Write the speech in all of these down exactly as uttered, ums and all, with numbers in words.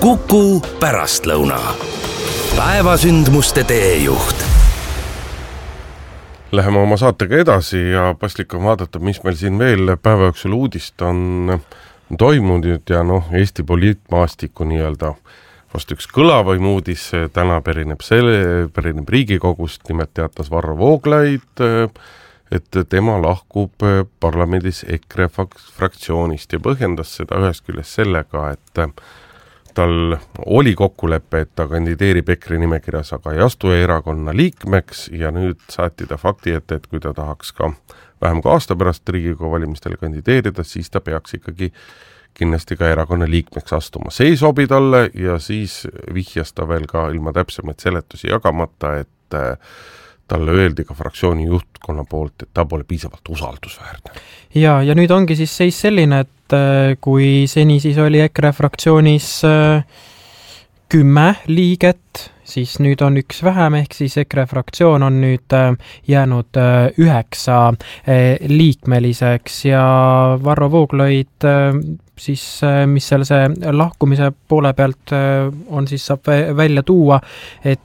Kuku pärastlõuna. Päevasündmuste teejuht. Läheme oma saatega edasi ja paslik on vaadata, mis meil siin veel päeva jooksul uudist on toimunud ja noh, Eesti poliitmaastiku nii-öelda vast üks kõlavaim uudis täna pärineb, selle, pärineb Riigikogust, nimelt teatas Varro Vooglaid, et tema lahkub parlamendis EKRE fraktsioonist ja põhjendas seda ühest küljest sellega, et tal oli kokkulepe, et ta kandideerib EKRE nimekirjas, aga ei astu erakonna liikmeks ja nüüd saati ta fakti ette, et kui ta tahaks ka vähem kui aasta pärast Riigikogu valimistele kandideerida, siis ta peaks ikkagi kindlasti ka erakonna liikmeks astuma. See ei sobi talle ja siis vihjas ta veel ka ilma täpsemaid seletusi jagamata, et talle öeldi ka fraktsiooni juhtkonna poolt, et ta pole piisavalt usaldusväärne. Ja, ja nüüd ongi siis seis selline, et kui seni siis oli EKRE fraktsioonis kümme liiget, siis nüüd on üks vähem, ehk siis EKRE fraktsioon on nüüd jäänud üheksa liikmeliseks ja Varro Vooglaid siis, mis seal see lahkumise poole pealt on, siis saab välja tuua, et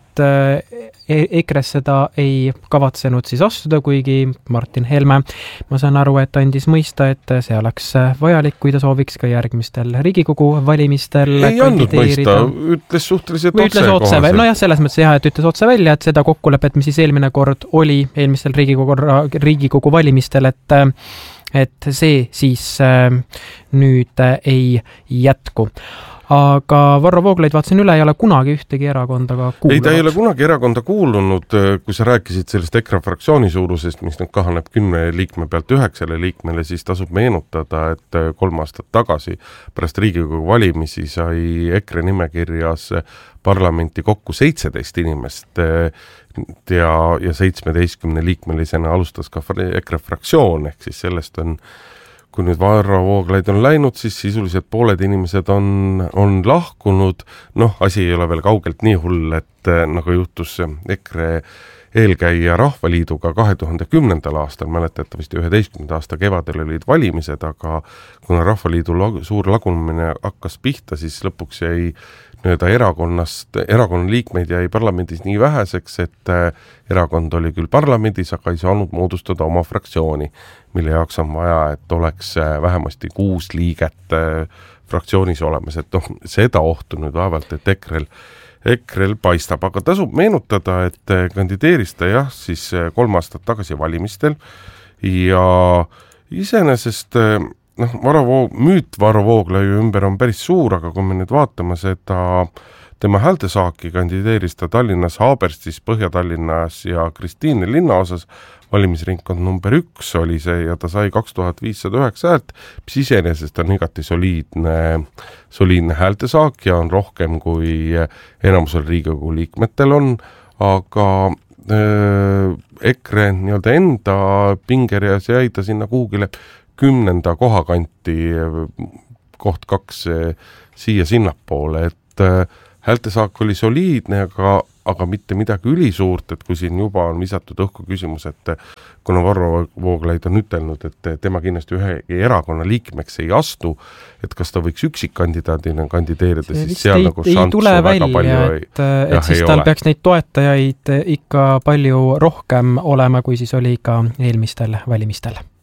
EKRE seda ei kavatsenud siis astuda, kuigi Martin Helme, ma saan aru, et andis mõista, et see oleks vajalik, kui ta sooviks ka järgmistel Riigikogu valimistel ei kandideerida. Ei andnud mõista, ütles suhteliselt Või ütles otse, otse no jah, selles mõttes jah, et ütles otse välja, et seda kokkulepet, mis siis eelmine kord oli eelmistel Riigikogu, Riigikogu valimistel, et et see siis nüüd ei jätku. Aga Varro Vooglaid vaatasin üle, ei ole kunagi ühtegi erakonda ka kuulunud. Ei, ta ei ole kunagi erakonda kuulunud, kui sa rääkisid sellest EKRE fraktsiooni suurusest, mis nüüd kahaneb kümne liikme pealt üheksale liikmele, siis tasub meenutada, et kolm aastat tagasi pärast Riigikogu valimisi sai EKRE nimekirjas parlamenti kokku seitseteist inimest ja, ja seitsmeteistkümne liikmelisena alustas ka EKRE fraktsioon, ehk siis sellest on kui nüüd Varro Vooglaid on läinud, siis sisuliselt pooled inimesed on, on lahkunud. Noh, asi ei ole veel kaugelt nii hull, et nagu juhtus EKRE eelkäija Rahvaliiduga kahe tuhande kümnendal aastal, mäletatavasti üheteistkümnenda aasta kevadel olid valimised, aga kuna Rahvaliidu suur lagunemine hakkas pihta, siis lõpuks jäi nüüd erakonnast, erakonna liikmeid jäi parlamendis nii väheseks, et erakond oli küll parlamendis, aga ei saanud moodustada oma fraktsiooni, mille jaoks on vaja, et oleks vähemasti kuus liiget fraktsioonis olemas, et noh, seda ohtu nüüd vaevalt, et EKRE-l, EKRE-l paistab, aga tasub meenutada, et kandideeris ta jah, siis kolm aastat tagasi valimistel ja iseenesest noh, Varro Voog, müüt Varro Vooglaiu ümber on päris suur, aga kui me nüüd vaatame seda tema häältesaaki, kandideeris ta Tallinnas Haaberstis, Põhja-Tallinnas ja Kristiine linnaosas, valimisringkond number üks oli see ja ta sai kaks tuhat viissada üheksa häält, mis iseenesest on igati soliidne, soliidne häältesaak ja on rohkem kui enamusel Riigikogu liikmetel on, aga äh, EKRE nii-öelda enda pingerjas jäi ta sinna kuhugile kümnenda kohakanti koht kaks siia sinnapoole, et häältesaak oli soliidne, aga, aga mitte midagi ülisuurt, et kui siin juba on visatud õhku küsimus, et kuna Varro Vooglaid on ütelnud, et tema kindlasti ühe erakonna liikmeks ei astu, et kas ta võiks üksikkandidaadina kandideerida, see siis seal ei, nagu ei tule välja, palju et, et jah, siis tal ole. Peaks neid toetajaid ikka palju rohkem olema, kui siis oli ka eelmistel valimistel.